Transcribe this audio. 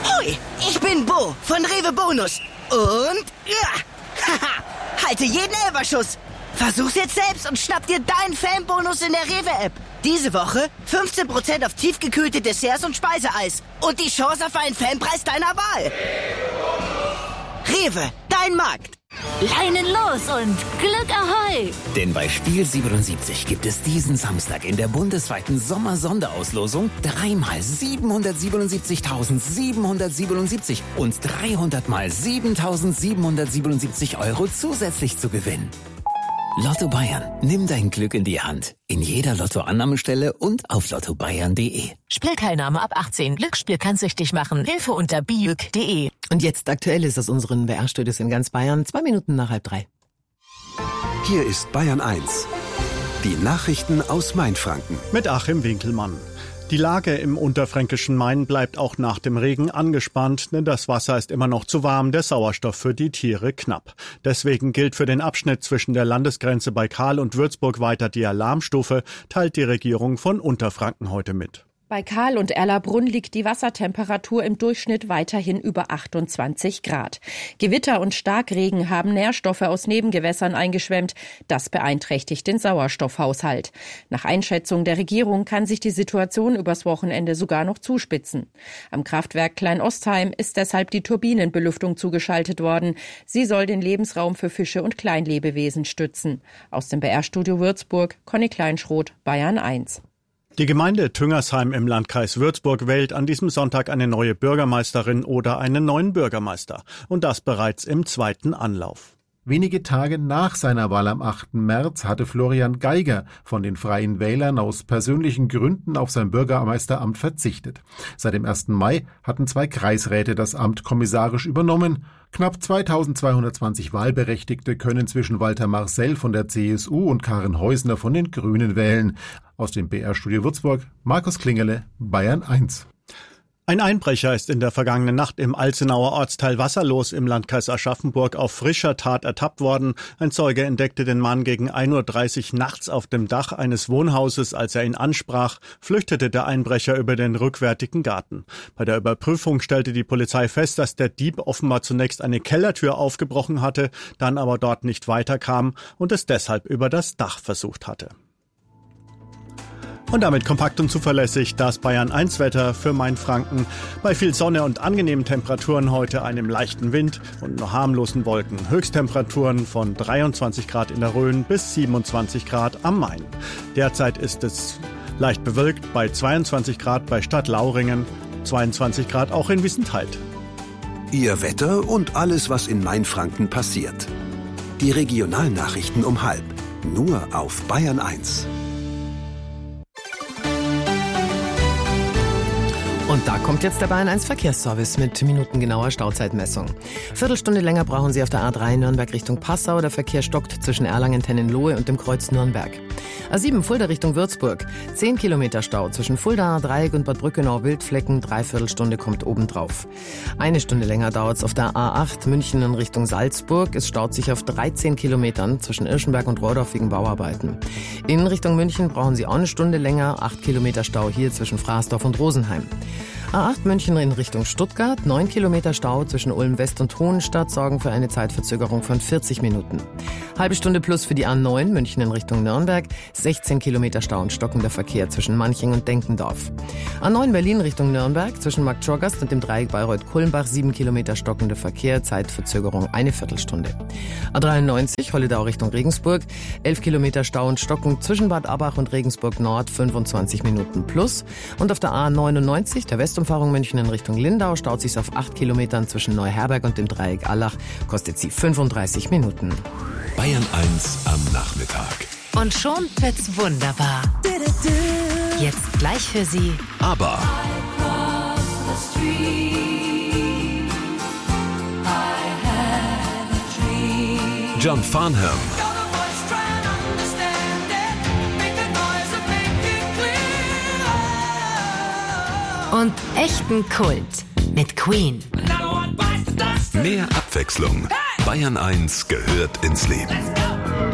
Hoi, ich bin Bo von Rewe Bonus. Und halte jeden Elferschuss. Versuch's jetzt selbst und schnapp dir deinen Fanbonus in der Rewe-App. Diese Woche 15% auf tiefgekühlte Desserts und Speiseeis. Und die Chance auf einen Fanpreis deiner Wahl. Rewe, dein Markt. Leinen los und Glück Ahoi! Denn bei Spiel 77 gibt es diesen Samstag in der bundesweiten Sommersonderauslosung 3-mal 777.777 und 300-mal 7.777 € zusätzlich zu gewinnen. Lotto Bayern. Nimm dein Glück in die Hand. In jeder Lottoannahmestelle und auf lottobayern.de. Spielteilnahme ab 18. Glücksspiel kann süchtig machen. Hilfe unter biüg.de. Und jetzt Aktuelles aus unseren BR-Studios in ganz Bayern. 2 Minuten nach 2:30. Hier ist Bayern 1. Die Nachrichten aus Mainfranken. Mit Achim Winkelmann. Die Lage im unterfränkischen Main bleibt auch nach dem Regen angespannt, denn das Wasser ist immer noch zu warm, der Sauerstoff für die Tiere knapp. Deswegen gilt für den Abschnitt zwischen der Landesgrenze bei Kahl und Würzburg weiter die Alarmstufe, teilt die Regierung von Unterfranken heute mit. Bei Kahl und Erlabrunn liegt die Wassertemperatur im Durchschnitt weiterhin über 28 Grad. Gewitter und Starkregen haben Nährstoffe aus Nebengewässern eingeschwemmt. Das beeinträchtigt den Sauerstoffhaushalt. Nach Einschätzung der Regierung kann sich die Situation übers Wochenende sogar noch zuspitzen. Am Kraftwerk Kleinostheim ist deshalb die Turbinenbelüftung zugeschaltet worden. Sie soll den Lebensraum für Fische und Kleinlebewesen stützen. Aus dem BR-Studio Würzburg, Conny Kleinschroth, Bayern 1. Die Gemeinde Tüngersheim im Landkreis Würzburg wählt an diesem Sonntag eine neue Bürgermeisterin oder einen neuen Bürgermeister. Und das bereits im 2. Anlauf. Wenige Tage nach seiner Wahl am 8. März hatte Florian Geiger von den Freien Wählern aus persönlichen Gründen auf sein Bürgermeisteramt verzichtet. Seit dem 1. Mai hatten 2 Kreisräte das Amt kommissarisch übernommen. Knapp 2220 Wahlberechtigte können zwischen Walter Marcel von der CSU und Karin Heusner von den Grünen wählen. Aus dem BR-Studio Würzburg, Markus Klingerle, Bayern 1. Ein Einbrecher ist in der vergangenen Nacht im Alzenauer Ortsteil Wasserlos im Landkreis Aschaffenburg auf frischer Tat ertappt worden. Ein Zeuge entdeckte den Mann gegen 1:30 Uhr nachts auf dem Dach eines Wohnhauses. Als er ihn ansprach, flüchtete der Einbrecher über den rückwärtigen Garten. Bei der Überprüfung stellte die Polizei fest, dass der Dieb offenbar zunächst eine Kellertür aufgebrochen hatte, dann aber dort nicht weiterkam und es deshalb über das Dach versucht hatte. Und damit kompakt und zuverlässig das Bayern 1 Wetter für Mainfranken. Bei viel Sonne und angenehmen Temperaturen heute einem leichten Wind und nur harmlosen Wolken. Höchsttemperaturen von 23 Grad in der Rhön bis 27 Grad am Main. Derzeit ist es leicht bewölkt bei 22 Grad bei Stadt Lauringen, 22 Grad auch in Wissenthalt. Ihr Wetter und alles, was in Mainfranken passiert. Die Regionalnachrichten um 12:30. Nur auf Bayern 1. Und da kommt jetzt der Bayern 1 Verkehrsservice mit minutengenauer Stauzeitmessung. Viertelstunde länger brauchen Sie auf der A3 Nürnberg Richtung Passau. Der Verkehr stockt zwischen Erlangen-Tennenlohe und dem Kreuz Nürnberg. A7 Fulda Richtung Würzburg. 10 Kilometer Stau zwischen Fulda, Dreieck und Bad Brückenau-Wildflecken. 3/4 Stunde kommt obendrauf. 1 Stunde länger dauert es auf der A8 München in Richtung Salzburg. Es staut sich auf 13 Kilometern zwischen Irschenberg und Rohrdorf wegen Bauarbeiten. In Richtung München brauchen Sie auch 1 Stunde länger. 8 Kilometer Stau hier zwischen Fraßdorf und Rosenheim. A8 München in Richtung Stuttgart, 9 Kilometer Stau zwischen Ulm West und Hohenstadt sorgen für eine Zeitverzögerung von 40 Minuten. Halbe Stunde plus für die A9 München in Richtung Nürnberg, 16 Kilometer Stau und stockender Verkehr zwischen Manching und Denkendorf. A9 Berlin Richtung Nürnberg, zwischen Marktschorgast und dem Dreieck Bayreuth-Kulmbach, 7 Kilometer stockender Verkehr, Zeitverzögerung eine Viertelstunde. A93 Holledau Richtung Regensburg, 11 Kilometer Stau und Stocken zwischen Bad Abbach und Regensburg Nord, 25 Minuten plus. Und auf der A99 der Westumfahrung München in Richtung Lindau staut sich auf 8 Kilometern zwischen Neuherberg und dem Dreieck Allach, kostet sie 35 Minuten. Bayern 1 am Nachmittag. Und schon wird's wunderbar. Jetzt gleich für Sie. Aber John Farnham. Und echten Kult mit Queen. Mehr Abwechslung. Bayern 1 gehört ins Leben.